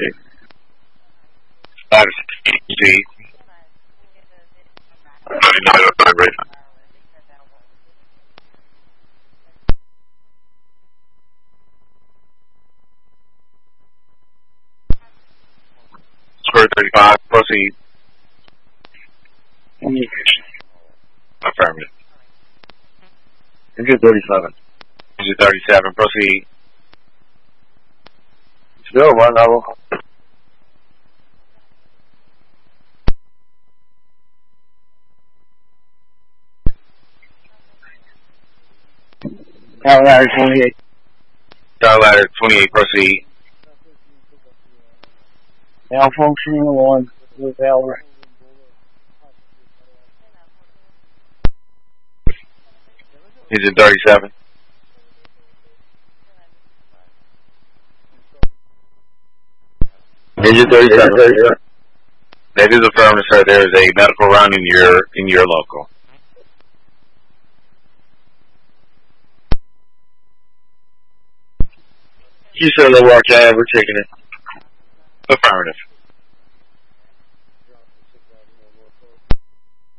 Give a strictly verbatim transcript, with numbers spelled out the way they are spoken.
Ladder sixteen G. Square thirty-five, proceed. Communication. Affirmative. Engine thirty-seven. Engine thirty-seven, proceed. Still one level. Tower ladder twenty-eight. Tower ladder twenty-eight, proceed. Malfunctioning one with Elmer. Engine thirty-seven. Engine thirty-seven. That is affirmative, sir. There is a medical run in your in your local. You said the watch, we're taking it. Affirmative.